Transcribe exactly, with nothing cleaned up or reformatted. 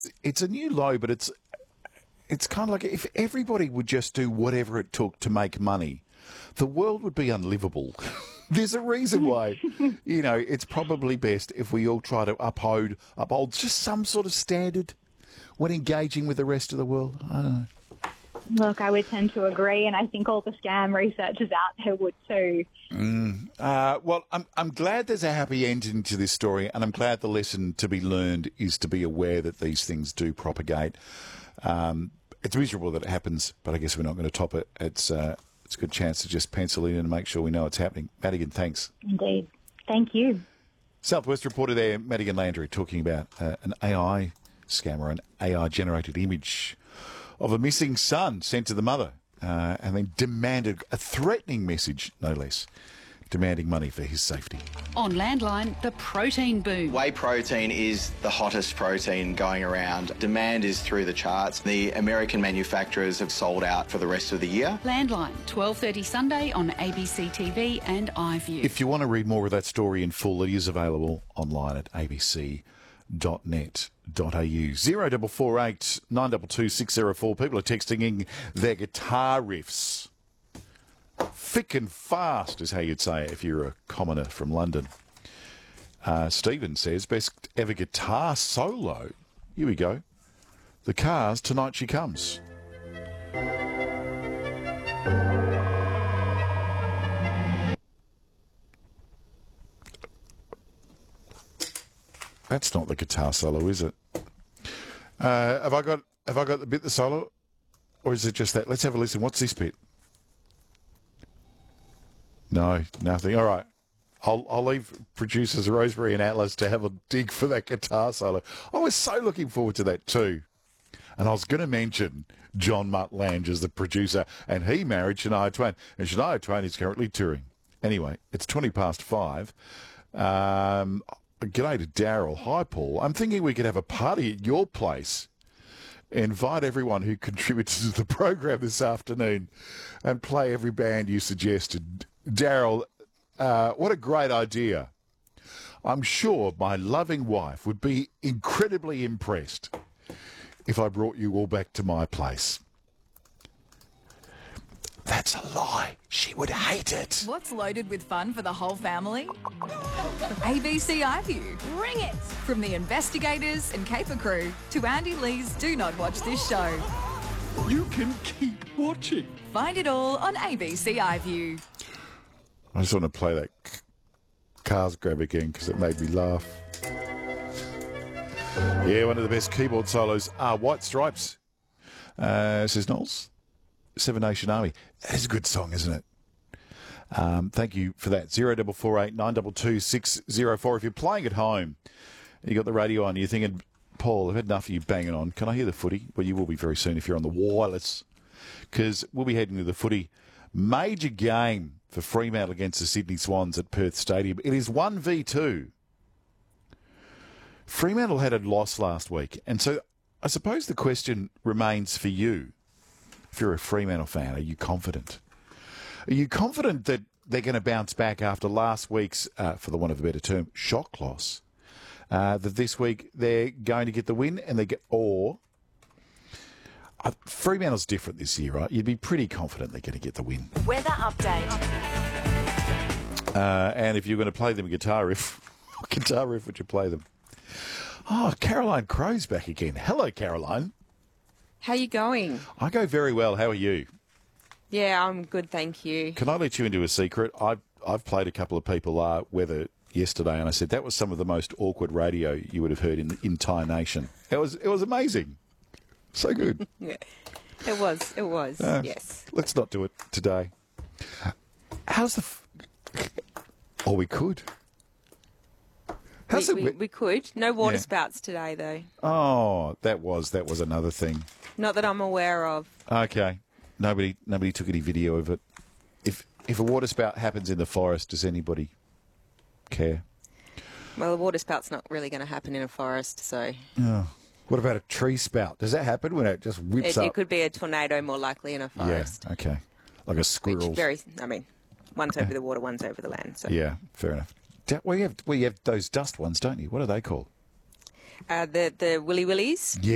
it's a new low, but it's it's kind of like if everybody would just do whatever it took to make money, the world would be unlivable. There's a reason why, you know, it's probably best if we all try to uphold uphold just some sort of standard when engaging with the rest of the world. I don't know. Look, I would tend to agree, and I think all the scam researchers out there would too. Mm. Uh, well, I'm I'm glad there's a happy ending to this story, and I'm glad the lesson to be learned is to be aware that these things do propagate. Um, it's miserable that it happens, but I guess we're not going to top it. It's uh, it's a good chance to just pencil it in and make sure we know it's happening. Madigan, thanks. Indeed. Thank you. Southwest reporter there, Madigan Landry, talking about uh, an A I scammer, an A I-generated image of a missing son sent to the mother, uh, and then demanded a threatening message, no less, demanding money for his safety. On Landline, the protein boom. Whey protein is the hottest protein going around. Demand is through the charts. The American manufacturers have sold out for the rest of the year. Landline, twelve thirty Sunday on A B C T V and iView. If you want to read more of that story in full, it is available online at a b c dot net dot a u. Zero double four eight nine double two six zero four. People are texting in their guitar riffs. Thick and fast is how you'd say it if you're a commoner from London. Uh, Stephen says, best ever guitar solo. Here we go. The Cars, Tonight She Comes. That's not the guitar solo, is it? Uh, have I got have I got the bit the solo, or is it just that? Let's have a listen. What's this bit? No, nothing. All right, I'll I'll leave producers Rosemary and Atlas to have a dig for that guitar solo. I was so looking forward to that too, and I was going to mention John Mutt Lange as the producer, and he married Shania Twain, and Shania Twain is currently touring. Anyway, it's twenty past five. Um. G'day to Daryl. Hi, Paul. I'm thinking we could have a party at your place. Invite everyone who contributed to the program this afternoon and play every band you suggested. Daryl, uh, what a great idea. I'm sure my loving wife would be incredibly impressed if I brought you all back to my place. That's a lie. She would hate it. What's loaded with fun for the whole family? A B C iView. Bring it! From the investigators and caper crew to Andy Lee's Do Not Watch This Show. You can keep watching. Find it all on A B C iView. I just want to play that c- Cars grab again because it made me laugh. Yeah, one of the best keyboard solos are White Stripes, uh, says Knowles. Seven Nation Army. That's a good song, isn't it? Um, thank you for that. Zero double four eight nine double two six zero four. If you're playing at home, you got the radio on, you're thinking, Paul, I've had enough of you banging on. Can I hear the footy? Well, you will be very soon if you're on the wireless, because we'll be heading to the footy. Major game for Fremantle against the Sydney Swans at Perth Stadium. It is one v two. Fremantle had a loss last week, and so I suppose the question remains for you. If you're a Fremantle fan, are you confident? Are you confident that they're going to bounce back after last week's, uh, for the want of a better term, shock loss? Uh, that this week they're going to get the win, and they get, or uh, Fremantle's different this year, right? You'd be pretty confident they're going to get the win. Weather update. Uh, and if you're going to play them a guitar riff, what guitar riff would you play them? Oh, Caroline Crow's back again. Hello, Caroline. How you going? I go very well. How are you? Yeah, I'm good, thank you. Can I let you into a secret? I've, I've played a couple of people uh, weather yesterday, and I said that was some of the most awkward radio you would have heard in the entire nation. It was it was amazing. So good. Yeah, it was, it was, uh, yes. Let's not do it today. How's the... F- or we could. We, we, we could. No water Yeah. spouts today, though. Oh, that was that was another thing. Not that I'm aware of. Okay. Nobody nobody took any video of it. If if a water spout happens in the forest, does anybody care? Well, a water spout's not really going to happen in a forest, so... Oh. What about a tree spout? Does that happen when it just whips It, up? it could be a tornado more likely in a forest. Yeah, okay. Like a squirrel. Which very, I mean, one's over the water, one's over the land. So. Yeah, fair enough. Da- Well, you have, well, you have those dust ones, don't you? What are they called? Uh, the, the willy willies? Yeah.